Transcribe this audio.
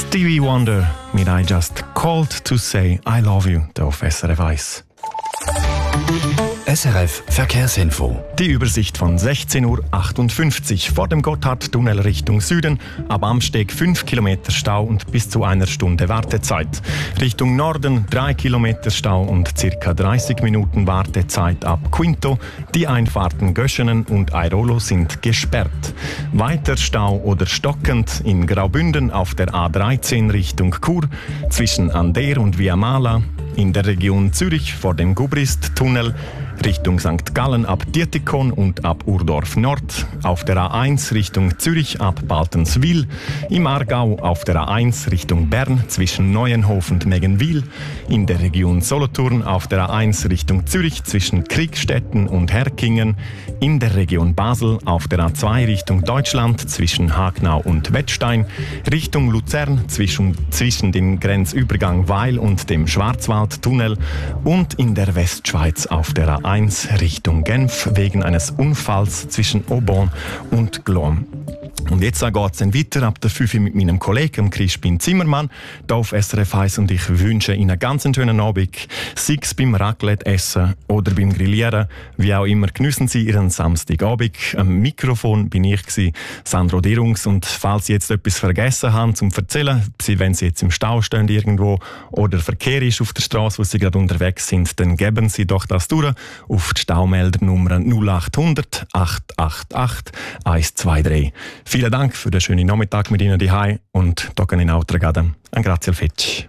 Stevie Wonder mit I Just Called to Say I Love You auf SRF 1. SRF Verkehrsinfo. Die Übersicht von 16:58 Uhr vor dem Gotthardtunnel Richtung Süden. Ab Amsteg 5 Kilometer Stau und bis zu einer Stunde Wartezeit. Richtung Norden 3 Kilometer Stau und ca. 30 Minuten Wartezeit ab Quinto. Die Einfahrten Göschenen und Airolo sind gesperrt. Weiter Stau oder stockend in Graubünden auf der A13 Richtung Chur zwischen Ander und Viamala. In der Region Zürich vor dem Gubrist-Tunnel Richtung St. Gallen ab Dietikon und ab Urdorf Nord, auf der A1 Richtung Zürich ab Baltenswil, im Aargau auf der A1 Richtung Bern zwischen Neuenhof und Meggenwil, in der Region Solothurn auf der A1 Richtung Zürich zwischen Kriegstetten und Herkingen, in der Region Basel auf der A2 Richtung Deutschland zwischen Hagnau und Wettstein, Richtung Luzern zwischen dem Grenzübergang Weil und dem Schwarzwaldtunnel und in der Westschweiz auf der A1 Richtung Genf wegen eines Unfalls zwischen Aubonne und Glom. Und jetzt geht es dann weiter ab der 5 mit meinem Kollegen Crispin Zimmermann hier auf SRF 1 und ich wünsche Ihnen einen ganz schönen Abend, sei es beim Raclette essen oder beim Grillieren, wie auch immer, geniessen Sie Ihren Samstagabend. Am Mikrofon bin ich, Sandro Dirungs, und falls Sie jetzt etwas vergessen haben zum Erzählen, wenn Sie jetzt im Stau stehen irgendwo oder Verkehr ist auf der Straße, wo Sie gerade unterwegs sind, dann geben Sie doch das durch auf die Staumeldernummer 0800 888 123. Vielen Dank für den schönen Nachmittag mit Ihnen daheim und da kann ich auch an Grazie al Fetch.